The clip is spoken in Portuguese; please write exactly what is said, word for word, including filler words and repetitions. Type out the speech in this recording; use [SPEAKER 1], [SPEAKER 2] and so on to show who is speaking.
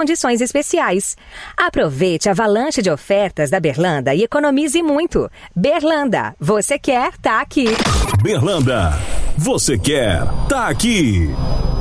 [SPEAKER 1] condições especiais. Aproveite a avalanche de ofertas da Berlanda e economize muito. Berlanda, você quer, tá aqui.
[SPEAKER 2] Berlanda, você quer, tá aqui.